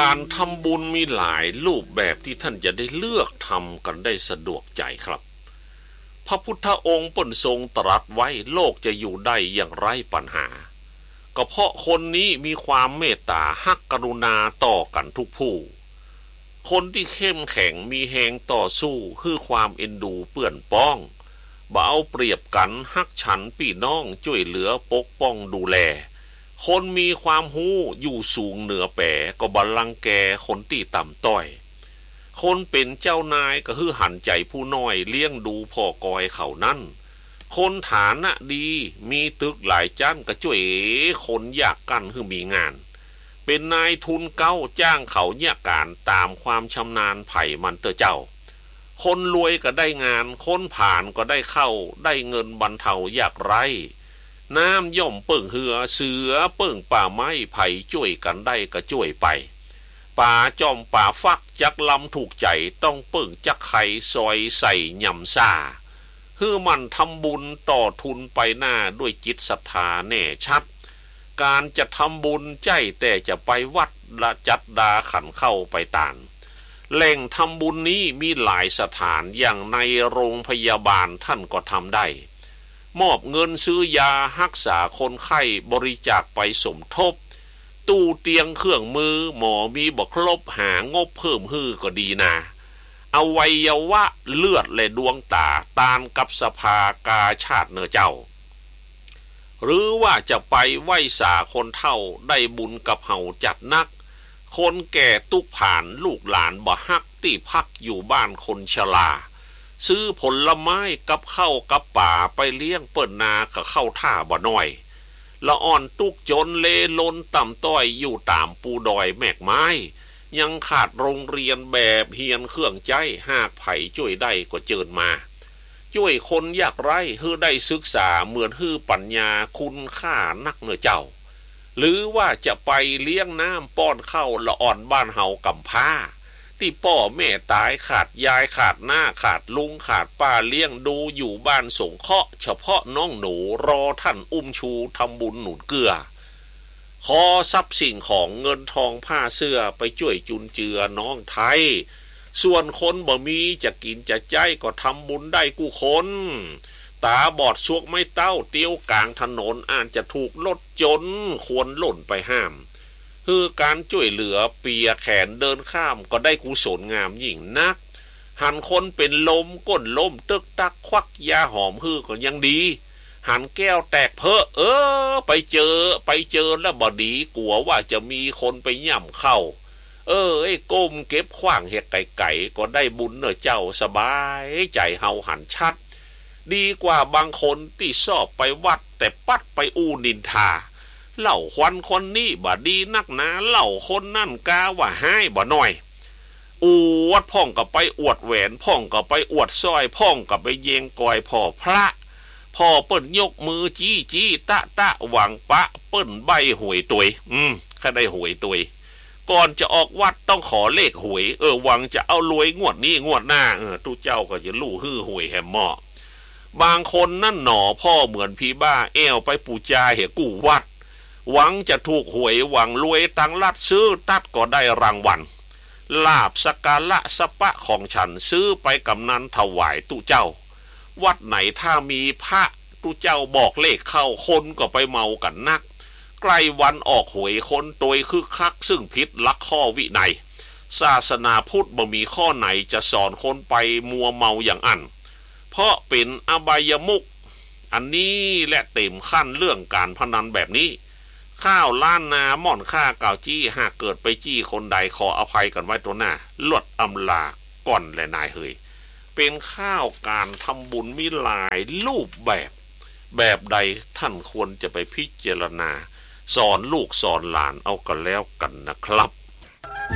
การทำบุญมีหลายรูปแบบที่ท่านจะได้เลือกทำกันได้สะดวกใจครับพระพุทธองค์เปิ้นทรงตรัสไว้โลกจะอยู่ได้อย่างไร้ปัญหาก็เพราะคนนี้มีความเมตตาฮักกรุณาต่อกันทุกผู้คนที่เข้มแข็งมีแหงต่อสู้คือความเอ็นดูเปื้อนป้องบ่เอาเปรียบกันฮักฉันพี่น้องช่วยเหลือปกป้องดูแลคนมีความหู้อยู่สูงเหนือแปก็บัลลังแกคนที่ต่ำต้อยคนเป็นเจ้านายก็คือหันใจผู้น้อยเลี้ยงดูพ่อกอยเขานั่นคนฐานะดีมีตึกหลายจันก็ช่วยคนยากกันคือมีงานเป็นนายทุนเก้าจ้างเขาเนี่ยการตามความชำนาญไผ่มันเตอเจ้าคนรวยก็ได้งานคนผ่านก็ได้เข้าได้เงินบรรเทายากไร้น้ำย่อมเปิ่งเหือเสือเปิ่งป่าไม้ไผ่ช่วยกันได้ก็ช่วยไปป่าจอมป่าฟักจักลำถูกใจต้องเปิ่งจักไข่ซอยใส่ยำซ่าฮือมันทำบุญต่อทุนไปหน้าด้วยจิตศรัทธาแน่ชัดการจะทำบุญใจแต่จะไปวัดละจัดดาขันเข้าไปตานแหล่งทำบุญนี้มีหลายสถานอย่างในโรงพยาบาลท่านก็ทำได้มอบเงินซื้อยารักษาคนไข้บริจาคไปสมทบตู้เตียงเครื่องมือหมอมีบ่ครบหางบเพิ่มฮื้อก็ดีนะอวัยวะเลือดและดวงตาตานกับสภากาชาติเนอเจ้าหรือว่าจะไปไหว้สาคนเฒ่าได้บุญกับเฮาจัดนักคนแก่ตุกผ่านลูกหลานบ่ฮักที่พักอยู่บ้านคนชราซื้อผลไม้กับข้าวกับป่าไปเลี้ยงเปิ้นนากับข้าวท่าบ่น้อยละอ่อนตุกจนเลล้นต่ำต้อยอยู่ตามปูดอยแมกไม้ยังขาดโรงเรียนแบบเฮียนเครื่องใจหากไผ่ช่วยได้ก็เจิญมาช่วยคนยากไร้ฮื้อได้ศึกษาเหมือนฮื้อปัญญาคุณค่านักเนอเจ้าหรือว่าจะไปเลี้ยงน้ำป้อนข้าวละอ่อนบ้านเฮากำพร้าที่พ่อแม่ตายขาดยายขาดหน้าขาดลุงขาดป้าเลี้ยงดูอยู่บ้านสงเคราะห์เฉพาะน้องหนูรอท่านอุ้มชูทำบุญหนุนเกื้อขอทรัพย์สิ่งของเงินทองผ้าเสื้อไปช่วยจุนเจือน้องไทยส่วนคนบ่มีจะกินจะใจก็ทำบุญได้กู้คนตาบอดซวกไม่เต้าเตี้ยวกลางถนนอาจจะถูกรถจนควรหล่นไปห้ามคือการช่วยเหลือเปียแขนเดินข้ามก็ได้กุศลงามยิ่งนักหันคนเป็นลมก้นล้มตึกตักควักยาหอมฮือก็ยังดีหันแก้วแตกเพอไปเจอแล้วบ่ดีกลัวว่าจะมีคนไปย่ำเข้าไอ้ก้มเก็บขว้างเห็ดไก่ก็ได้บุญเนอเจ้าสบายใจเฮาหันชัดดีกว่าบางคนที่ชอบไปวัดแต่ปัดไปอู้นินทาเล่าควันคนนี้บ่ดีนักนะเล่าคนนั่นกาว่าให้บ่น้อยอวดพ่องก็ไปอวดแหวนพ่องก็ไปอวดสร้อยพ่องก็ไปเยงกอยพ่อพระพ่อเปิ้นยกมือจี้ตะหวังปะเปิ้นใบหวยตุยข้าได้หวยตุยก่อนจะออกวัดต้องขอเลขหวยหวังจะเอารวยงวดนี้งวดหน้าตู้เจ้าก็จะลู่ฮื้อหวยแฮมหม้อบางคนนั่นหนอพ่อเหมือนพี่บ้าแอวไปปูจาเหกู้วัดหวังจะถูกหวยหวังรวยตังลัดซื้อตัดก็ได้รางวัลลาบสกาละสปะของฉันซื้อไปกำนันถวายตู้เจ้าวัดไหนถ้ามีพระตู้เจ้าบอกเลขเข้าคนก็ไปเมากันนักใกล้วันออกหวยคนโดยคึกคักซึ่งผิดลักข้อวินัยศาสนาพุทธบ่มีข้อไหนจะสอนคนไปมัวเมาอย่างอันเพราะเป็นอบายมุขอันนี้และเต็มขั้นเรื่องการพนันแบบนี้ข้าวล้านนาม่อนค่าเก่าจี้หากเกิดไปจี้คนใดขออภัยกันไว้ตัวหน้าลดอำลาก่อนและนายเฮยเป็นข้าวการทำบุญมีหลายรูปแบบใดท่านควรจะไปพิจารณาสอนลูกสอนหลานเอากันแล้วกันนะครับ